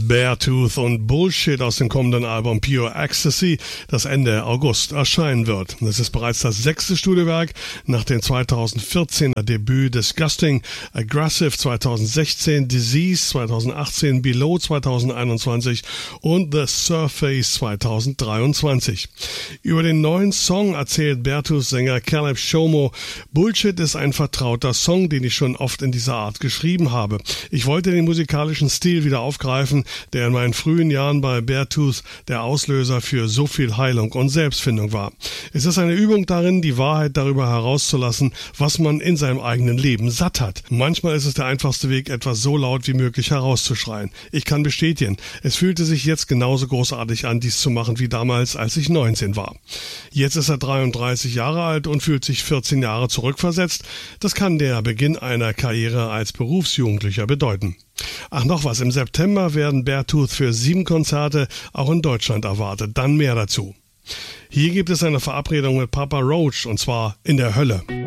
Beartooth und Bullshit aus dem kommenden Album Pure Ecstasy, das Ende August erscheinen wird. Es ist bereits das 6. Studiowerk nach dem 2014er Debüt Disgusting, Aggressive 2016, Disease 2018, Below 2021 und The Surface 2023. Über den neuen Song erzählt Beartooth-Sänger Caleb Shomo: Bullshit ist ein vertrauter Song, den ich schon oft in dieser Art geschrieben habe. Ich wollte den musikalischen Stil wieder aufgreifen, der in meinen frühen Jahren bei Beartooth der Auslöser für so viel Heilung und Selbstfindung war. Es ist eine Übung darin, die Wahrheit darüber herauszulassen, was man in seinem eigenen Leben satt hat. Manchmal ist es der einfachste Weg, etwas so laut wie möglich herauszuschreien. Ich kann bestätigen, es fühlte sich jetzt genauso großartig an, dies zu machen wie damals, als ich 19 war. Jetzt ist er 33 Jahre alt und fühlt sich 14 Jahre zurückversetzt. Das kann der Beginn einer Karriere als Berufsjugendlicher bedeuten. Ach, noch was, im September werden Beartooth für 7 Konzerte auch in Deutschland erwartet. Dann mehr dazu. Hier gibt es eine Verabredung mit Papa Roach, und zwar in der Hölle.